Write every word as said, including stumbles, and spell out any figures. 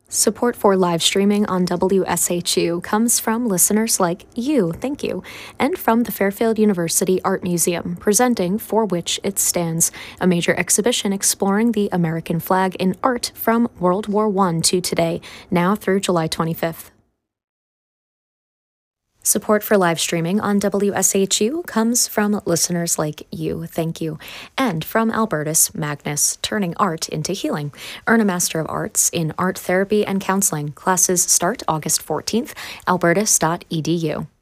Support for live streaming on W S H U comes from listeners like you, thank you, and from the Fairfield University Art Museum, presenting For Which It Stands, a major exhibition exploring the American flag in art from World War One to today, now through July twenty-fifth. Support for live streaming on W S H U comes from listeners like you, thank you, and from Albertus Magnus, turning art into healing. Earn a Master of Arts in Art Therapy and Counseling. Classes start August fourteenth, albertus dot e d u.